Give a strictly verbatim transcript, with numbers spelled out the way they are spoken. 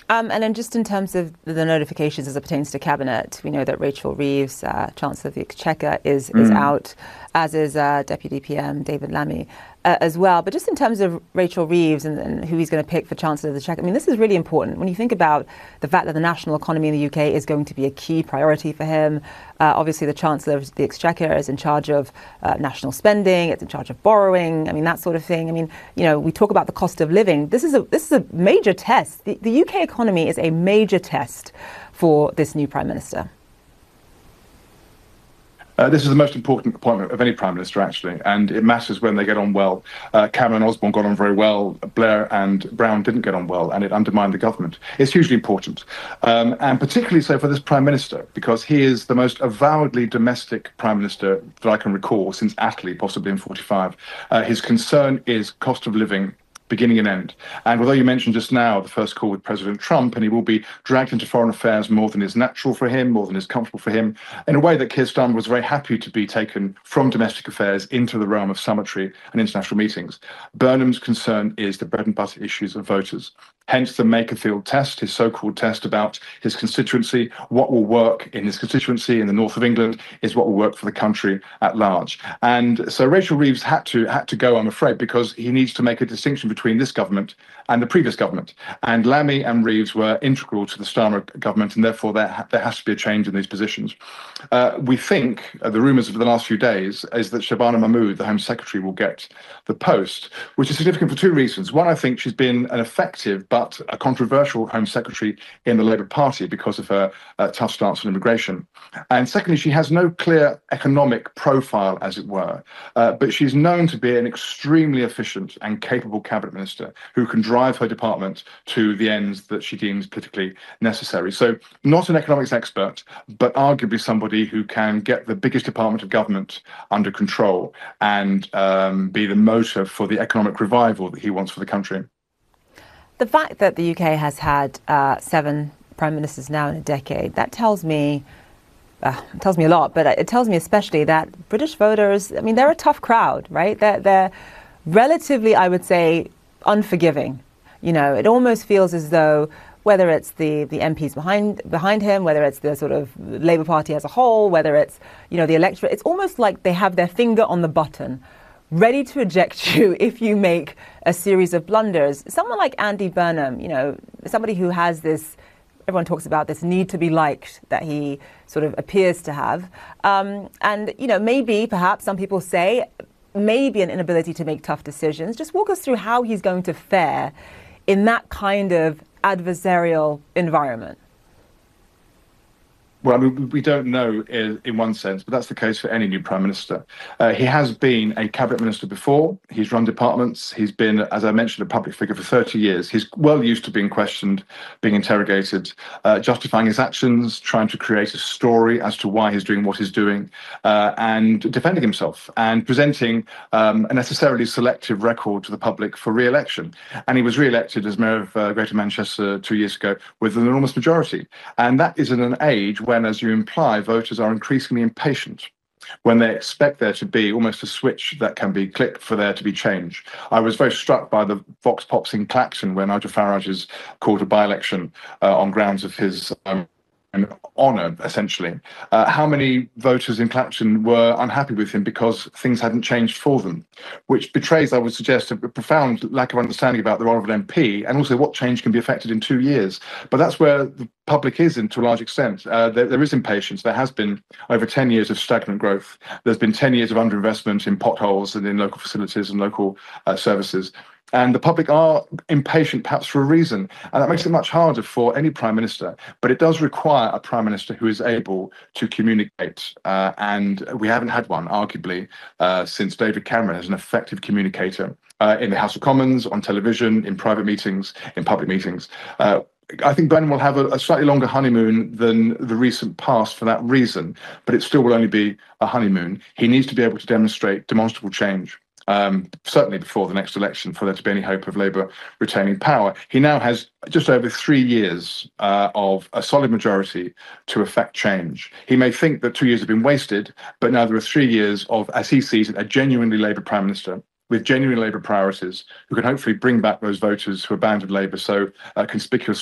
Um, and then just in terms of the notifications as it pertains to cabinet, we know that Rachel Reeves, uh, Chancellor of the Exchequer, is is Mm. out, as is uh, Deputy P M David Lammy uh, as well. But just in terms of Rachel Reeves and, and who he's going to pick for Chancellor of the Exchequer, I mean, this is really important when you think about the fact that the national economy in the U K is going to be a key priority for him. Uh, obviously, the Chancellor of the Exchequer is in charge of uh, national spending. It's in charge of borrowing. I mean, that sort of thing. I mean, you know, we talk about the cost of living. This is a this is a major test. The, the U K economy is a major test for this new Prime Minister. Uh, this is the most important appointment of any Prime Minister, actually, and it matters when they get on well. Uh, Cameron and Osborne got on very well. Blair and Brown didn't get on well, and it undermined the government. It's hugely important, um, and particularly so for this Prime Minister, because he is the most avowedly domestic Prime Minister that I can recall since Attlee, possibly in forty-five. Uh, his concern is cost of living, beginning and end. And although you mentioned just now the first call with President Trump, and he will be dragged into foreign affairs more than is natural for him, more than is comfortable for him, in a way that Keir Starmer was very happy to be taken from domestic affairs into the realm of summary and international meetings. Burnham's concern is the bread and butter issues of voters. Hence the Makerfield test, his so-called test about his constituency. What will work in his constituency in the north of England is what will work for the country at large. And so Rachel Reeves had to had to go, I'm afraid, because he needs to make a distinction between this government and the previous government. And Lammy and Reeves were integral to the Starmer government, and therefore there, ha- there has to be a change in these positions. Uh, we think, uh, the rumours of the last few days, is that Shabana Mahmood, the Home Secretary, will get the post, which is significant for two reasons. One, I think she's been an effective but a controversial Home Secretary in the Labour Party because of her uh, tough stance on immigration. And secondly, she has no clear economic profile, as it were, uh, but she's known to be an extremely efficient and capable cabinet minister who can drive her department to the ends that she deems politically necessary. So not an economics expert, but arguably somebody who can get the biggest department of government under control and um, be the motor for the economic revival that he wants for the country. The fact that the U K has had uh, seven prime ministers now in a decade, that tells me, uh, it tells me a lot, but it tells me especially that British voters, I mean, they're a tough crowd, right? They're, they're relatively, I would say, unforgiving. You know, it almost feels as though whether it's the, the M Ps behind behind him, whether it's the sort of Labour Party as a whole, whether it's, you know, the electorate, it's almost like they have their finger on the button, ready to eject you if you make a series of blunders. Someone like Andy Burnham, you know, somebody who has this, everyone talks about this need to be liked that he sort of appears to have. Um, and, you know, maybe, perhaps some people say, maybe an inability to make tough decisions. Just walk us through how he's going to fare in that kind of adversarial environment. Well, I mean, we don't know in, in one sense, but that's the case for any new prime minister. Uh, he has been a cabinet minister before. He's run departments. He's been, as I mentioned, a public figure for thirty years. He's well used to being questioned, being interrogated, uh, justifying his actions, trying to create a story as to why he's doing what he's doing, uh, and defending himself and presenting um, a necessarily selective record to the public for re-election. And he was re-elected as mayor of uh, Greater Manchester two years ago with an enormous majority. And that is in an age when, when, as you imply, voters are increasingly impatient, when they expect there to be almost a switch that can be clicked for there to be change. I was very struck by the vox pops in Clacton when Nigel Farage is called a by-election uh, on grounds of his um, honour, essentially. Uh, how many voters in Clacton were unhappy with him because things hadn't changed for them, which betrays, I would suggest, a profound lack of understanding about the role of an M P and also what change can be effected in two years. But that's where the public is, in to a large extent. Uh, there, there is impatience. There has been over ten years of stagnant growth. There's been ten years of underinvestment in potholes and in local facilities and local uh, services. And the public are impatient, perhaps for a reason. And that makes it much harder for any prime minister. But it does require a prime minister who is able to communicate. Uh, and we haven't had one, arguably, uh, since David Cameron as an effective communicator uh, in the House of Commons, on television, in private meetings, in public meetings. Uh, I think Burnham will have a, a slightly longer honeymoon than the recent past for that reason, but it still will only be a honeymoon. He needs to be able to demonstrate demonstrable change. Um, certainly before the next election, for there to be any hope of Labour retaining power. He now has just over three years uh, of a solid majority to effect change. He may think that two years have been wasted, but now there are three years of, as he sees it, a genuinely Labour Prime Minister with genuine Labour priorities who can hopefully bring back those voters who abandoned Labour so uh, conspicuously